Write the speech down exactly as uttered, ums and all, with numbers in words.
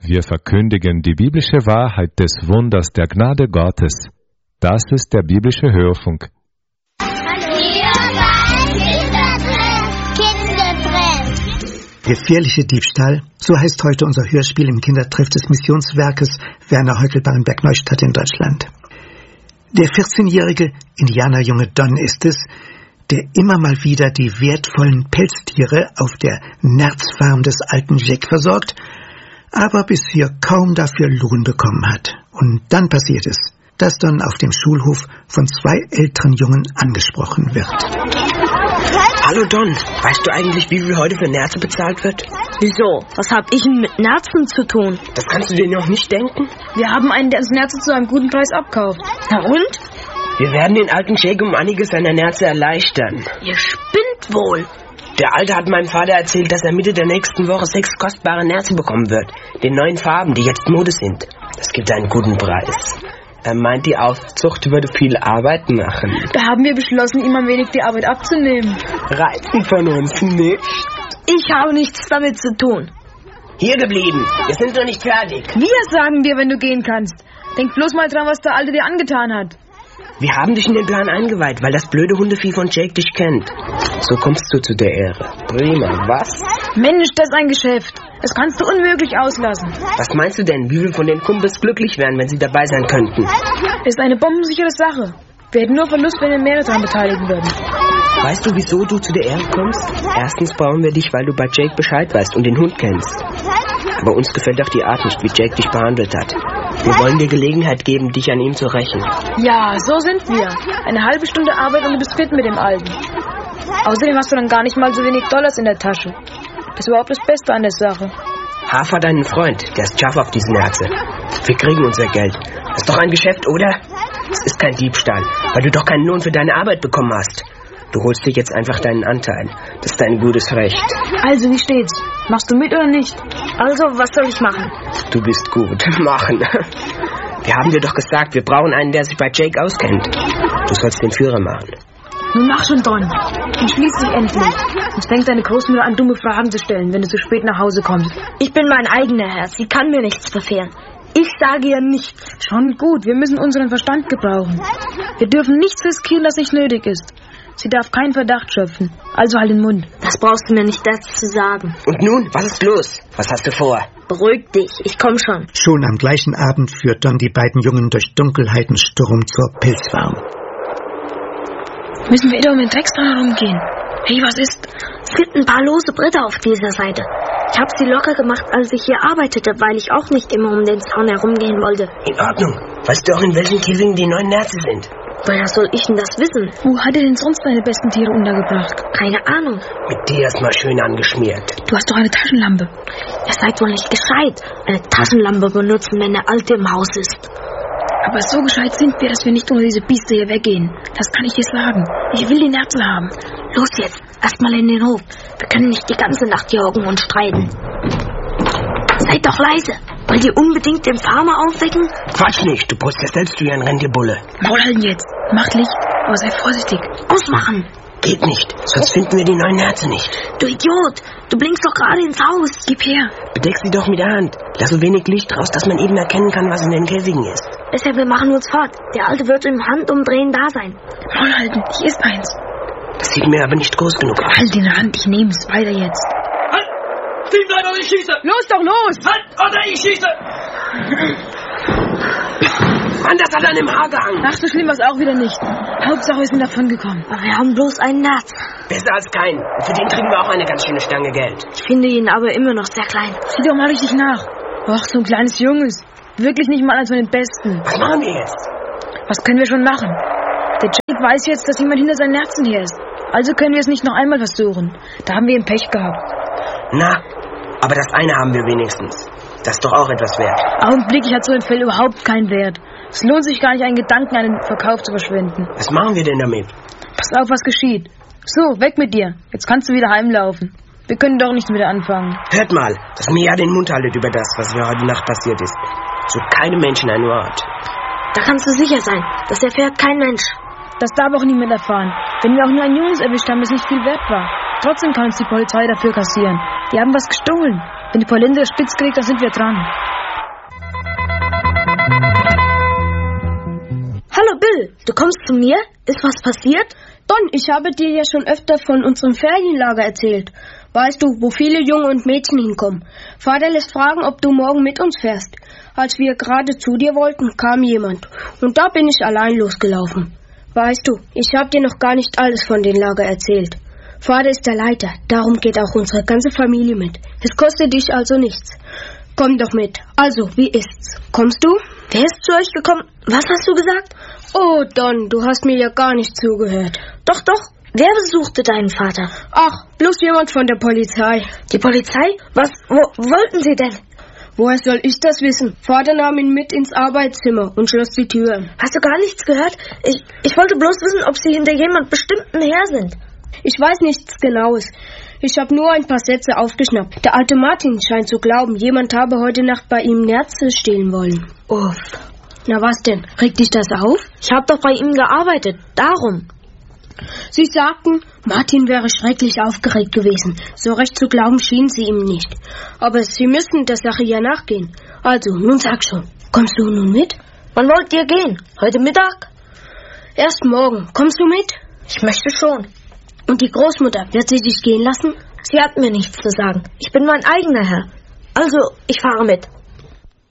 Wir verkündigen die biblische Wahrheit des Wunders der Gnade Gottes. Das ist der biblische Hörfunk. Gefährliche Diebstahl, so heißt heute unser Hörspiel im Kindertreff des Missionswerkes Werner Heukelbahrenberg Neustadt in Deutschland. Der vierzehnjährige Indianerjunge Don ist es, der immer mal wieder die wertvollen Pelztiere auf der Nerzfarm des alten Jack versorgt, aber bisher kaum dafür Lohn bekommen hat. Und dann passiert es, dass Don auf dem Schulhof von zwei älteren Jungen angesprochen wird. Hallo Don, weißt du eigentlich, wie viel heute für Nerze bezahlt wird? Wieso? Was hab ich denn mit Nerzen zu tun? Das kannst du dir noch nicht denken? Wir haben einen, der uns Nerze zu einem guten Preis abkauft. Na und? Wir werden den alten Jake um einiges seiner Nerze erleichtern. Ihr spinnt wohl. Der Alte hat meinem Vater erzählt, dass er Mitte der nächsten Woche sechs kostbare Nerze bekommen wird. Den neuen Farben, die jetzt Mode sind. Das gibt einen guten Preis. Er meint, die Aufzucht würde viel Arbeit machen. Da haben wir beschlossen, ihm ein wenig die Arbeit abzunehmen. Reiten von uns nicht. Ich habe nichts damit zu tun. Hier geblieben. Wir sind noch nicht fertig. Wir sagen dir, wenn du gehen kannst. Denk bloß mal dran, was der Alte dir angetan hat. Wir haben dich in den Plan eingeweiht, weil das blöde Hundevieh von Jake dich kennt. So kommst du zu der Ehre. Prima, was? Mensch, das ist ein Geschäft. Das kannst du unmöglich auslassen. Was meinst du denn, wie wir von den Kumpels glücklich wären, wenn sie dabei sein könnten? Das ist eine bombensichere Sache. Wir hätten nur Verlust, wenn wir mehrere daran beteiligen würden. Weißt du, wieso du zu der Ehre kommst? Erstens brauchen wir dich, weil du bei Jake Bescheid weißt und den Hund kennst. Aber uns gefällt auch die Art nicht, wie Jake dich behandelt hat. Wir wollen dir Gelegenheit geben, dich an ihm zu rächen. Ja, so sind wir. Eine halbe Stunde Arbeit und du bist fit mit dem Alten. Außerdem hast du dann gar nicht mal so wenig Dollars in der Tasche. Das ist überhaupt das Beste an der Sache. Hafer hat einen Freund, der ist scharf auf diesen Nerze. Wir kriegen unser Geld. Das ist doch ein Geschäft, oder? Es ist kein Diebstahl, weil du doch keinen Lohn für deine Arbeit bekommen hast. Du holst dir jetzt einfach deinen Anteil. Das ist dein gutes Recht. Also, wie steht's? Machst du mit oder nicht? Also, was soll ich machen? Du bist gut. Machen. Wir haben dir doch gesagt, wir brauchen einen, der sich bei Jake auskennt. Du sollst den Führer machen. Nun mach schon, Don. Entschließ dich endlich. Sonst fängt deine Großmutter an, dumme Fragen zu stellen, wenn du zu spät nach Hause kommst. Ich bin mein eigener Herr. Sie kann mir nichts befehlen. Ich sage ihr nichts. Schon gut, wir müssen unseren Verstand gebrauchen. Wir dürfen nichts riskieren, das nicht nötig ist. Sie darf keinen Verdacht schöpfen. Also halt den Mund. Das brauchst du mir nicht erst zu sagen. Und nun, was ist los? Was hast du vor? Beruhig dich, ich komm schon. Schon am gleichen Abend führt Don die beiden Jungen durch Dunkelheitensturm zur Pilzfarm. Müssen wir wieder um den Dreckstrahl herumgehen? Hey, was ist? Es gibt ein paar lose Bretter auf dieser Seite. Ich habe sie locker gemacht, als ich hier arbeitete, weil ich auch nicht immer um den Zaun herumgehen wollte. In Ordnung. Weißt du auch, in welchen Käfigen die neuen Nerze sind? Woher soll ich denn das wissen? Wo hat er denn sonst seine besten Tiere untergebracht? Keine Ahnung. Mit dir erstmal schön angeschmiert. Du hast doch eine Taschenlampe. Ihr seid wohl nicht gescheit. Eine Taschenlampe benutzen, wenn der Alte im Haus ist. Aber so gescheit sind wir, dass wir nicht ohne diese Bieste hier weggehen. Das kann ich dir sagen. Ich will die Nerze haben. Los jetzt, erstmal in den Hof. Wir können nicht die ganze Nacht hier hocken und streiten. Seid doch leise. Wollt ihr unbedingt den Farmer aufwecken? Quatsch nicht, du brust ja selbst wie ein Rentierbulle. Maul halten jetzt. Macht Licht, aber sei vorsichtig. Ausmachen. Geht nicht, sonst finden wir die neuen Nerze nicht. Du Idiot, du blinkst doch gerade ins Haus. Gib her. Bedeck sie doch mit der Hand. Lass so wenig Licht raus, dass man eben erkennen kann, was in den Käfigen ist. Deshalb, wir machen uns fort. Der Alte wird im Handumdrehen da sein. Maul halten, hier ist eins. Das sieht mir aber nicht groß genug aus. Halt in der Hand, ich nehme es. Weiter jetzt. Halt! Stehen bleiben oder ich schieße! Los doch, los! Halt oder ich schieße! Mann, das hat an dem Haar gehangen. Ach, so schlimm war es auch wieder nicht. Hauptsache, wir sind davon gekommen. Aber wir haben bloß einen Nerz. Besser als keinen. Und für den kriegen wir auch eine ganz schöne Stange Geld. Ich finde ihn aber immer noch sehr klein. Sieh doch mal richtig nach. Och, so ein kleines Junges. Wirklich nicht mal als von den Besten. Was machen wir jetzt? Was können wir schon machen? Der Jake weiß jetzt, dass jemand hinter seinen Nerzen her ist. Also können wir es nicht noch einmal versuchen. Da haben wir ihm Pech gehabt. Na, aber das eine haben wir wenigstens. Das ist doch auch etwas wert. Augenblicklich hat so ein Fell überhaupt keinen Wert. Es lohnt sich gar nicht, einen Gedanken an den Verkauf zu verschwenden. Was machen wir denn damit? Pass auf, was geschieht. So, weg mit dir. Jetzt kannst du wieder heimlaufen. Wir können doch nicht wieder anfangen. Hört mal, dass mir ja den Mund haltet über das, was mir heute Nacht passiert ist. So keinem Menschen ein Wort. Da kannst du sicher sein. Das erfährt kein Mensch. Das darf auch niemand erfahren. Wenn wir auch nur ein Junges erwischt haben, das nicht viel wert war. Trotzdem kann uns die Polizei dafür kassieren. Die haben was gestohlen. Wenn die Polente spitz kriegt, dann sind wir dran. Du kommst zu mir? Ist was passiert? Don, ich habe dir ja schon öfter von unserem Ferienlager erzählt. Weißt du, wo viele Junge und Mädchen hinkommen. Vater lässt fragen, ob du morgen mit uns fährst. Als wir gerade zu dir wollten, kam jemand. Und da bin ich allein losgelaufen. Weißt du, ich habe dir noch gar nicht alles von dem Lager erzählt. Vater ist der Leiter, darum geht auch unsere ganze Familie mit. Es kostet dich also nichts. Komm doch mit. Also, wie ist's? Kommst du? Wer ist zu euch gekommen? Was hast du gesagt? Oh, Don, du hast mir ja gar nicht zugehört. Doch, doch. Wer besuchte deinen Vater? Ach, bloß jemand von der Polizei. Die Polizei? Was wo, wollten sie denn? Woher soll ich das wissen? Vater nahm ihn mit ins Arbeitszimmer und schloss die Tür. Hast du gar nichts gehört? Ich, ich wollte bloß wissen, ob sie hinter jemand Bestimmten her sind. Ich weiß nichts Genaues. Ich habe nur ein paar Sätze aufgeschnappt. Der alte Martin scheint zu glauben, jemand habe heute Nacht bei ihm Nerze stehlen wollen. Uff. Na was denn? Regt dich das auf? Ich habe doch bei ihm gearbeitet. Darum. Sie sagten, Martin wäre schrecklich aufgeregt gewesen. So recht zu glauben schien sie ihm nicht. Aber sie müssten der Sache ja nachgehen. Also, nun sag schon, kommst du nun mit? Wann wollt ihr gehen? Heute Mittag? Erst morgen. Kommst du mit? Ich möchte schon. Und die Großmutter, wird sie dich gehen lassen? Sie hat mir nichts zu sagen. Ich bin mein eigener Herr. Also, ich fahre mit.